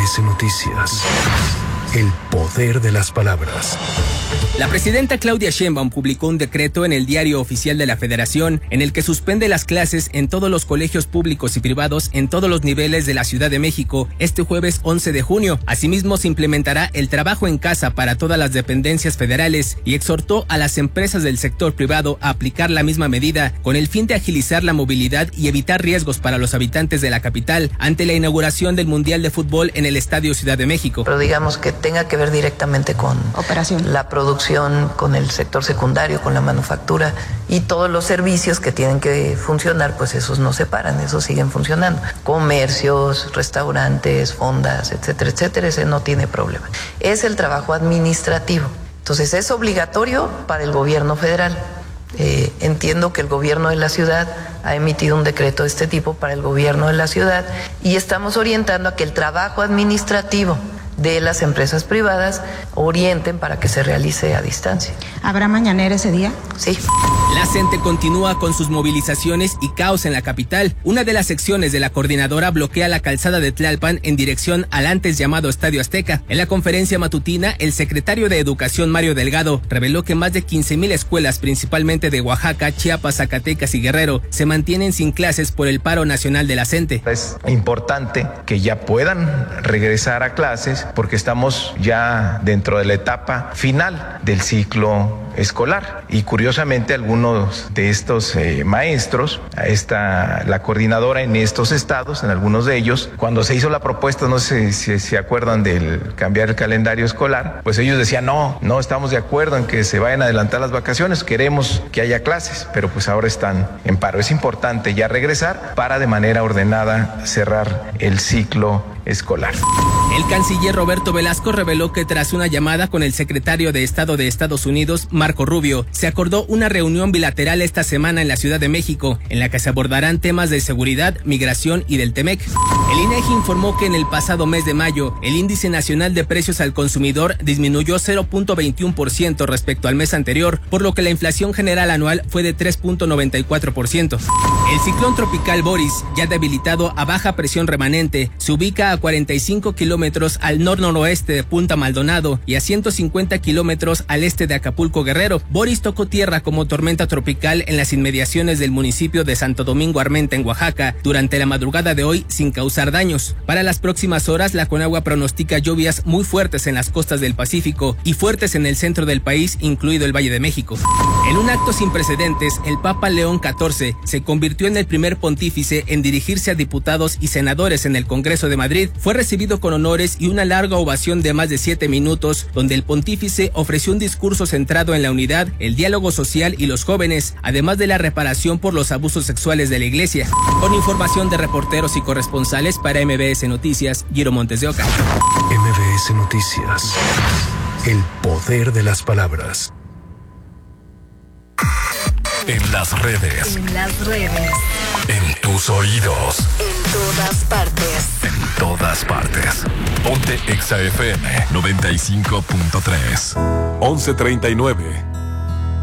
MBS Noticias. El poder de las palabras. La presidenta Claudia Sheinbaum publicó un decreto en el Diario Oficial de la Federación en el que suspende las clases en todos los colegios públicos y privados en todos los niveles de la Ciudad de México este jueves 11 de junio. Asimismo, se implementará el trabajo en casa para todas las dependencias federales y exhortó a las empresas del sector privado a aplicar la misma medida con el fin de agilizar la movilidad y evitar riesgos para los habitantes de la capital ante la inauguración del Mundial de Fútbol en el Estadio Ciudad de México. Pero digamos que tenga que ver directamente con la producción, con el sector secundario, con la manufactura y todos los servicios que tienen que funcionar, pues esos no se paran, esos siguen funcionando. Comercios, restaurantes, fondas, etcétera, etcétera, ese no tiene problema. Es el trabajo administrativo. Entonces es obligatorio para el gobierno federal. Entiendo que el gobierno de la ciudad ha emitido un decreto de este tipo para el gobierno de la ciudad y estamos orientando a que el trabajo administrativo de las empresas privadas orienten para que se realice a distancia. ¿Habrá mañanera ese día? Sí. La CENTE continúa con sus movilizaciones y caos en la capital. Una de las secciones de la coordinadora bloquea la calzada de Tlalpan en dirección al antes llamado Estadio Azteca. En la conferencia matutina, el secretario de Educación, Mario Delgado, reveló que más de 15,000 escuelas, principalmente de Oaxaca, Chiapas, Zacatecas y Guerrero, se mantienen sin clases por el paro nacional de la CENTE. Es importante que ya puedan regresar a clases porque estamos ya dentro de la etapa final del ciclo escolar y curiosamente algunos de estos maestros, la coordinadora en estos estados, en algunos de ellos, cuando se hizo la propuesta, no sé si se acuerdan del cambiar el calendario escolar, pues ellos decían no estamos de acuerdo en que se vayan a adelantar las vacaciones, queremos que haya clases, pero pues ahora están en paro. Es importante ya regresar para de manera ordenada cerrar el ciclo escolar. El canciller Roberto Velasco reveló que tras una llamada con el secretario de Estado de Estados Unidos, Marco Rubio, se acordó una reunión bilateral esta semana en la Ciudad de México, en la que se abordarán temas de seguridad, migración y del TEMEC. El INEGI informó que en el pasado mes de mayo, el índice nacional de precios al consumidor disminuyó 0.21% respecto al mes anterior, por lo que la inflación general anual fue de 3.94%. El ciclón tropical Boris, ya debilitado a baja presión remanente, se ubica a 45 kilómetros al nor-noroeste de Punta Maldonado y a 150 kilómetros al este de Acapulco Guerrero. Boris tocó tierra como tormenta tropical en las inmediaciones del municipio de Santo Domingo Armenta en Oaxaca durante la madrugada de hoy sin causar daños. Para las próximas horas, la Conagua pronostica lluvias muy fuertes en las costas del Pacífico y fuertes en el centro del país, incluido el Valle de México. En un acto sin precedentes, el Papa León XIV se convirtió en el primer pontífice en dirigirse a diputados y senadores en el Congreso de Madrid. Fue recibido con honores y una larga ovación de más de 7 minutos, donde el pontífice ofreció un discurso centrado en la unidad, el diálogo social y los jóvenes, además de la reparación por los abusos sexuales de la Iglesia. Con información de reporteros y corresponsales para MBS Noticias, Giro Montes de Oca. MBS Noticias. El poder de las palabras. En las redes. En tus oídos. En todas partes. En todas partes. Ponte Exa FM 95.3. 11:39.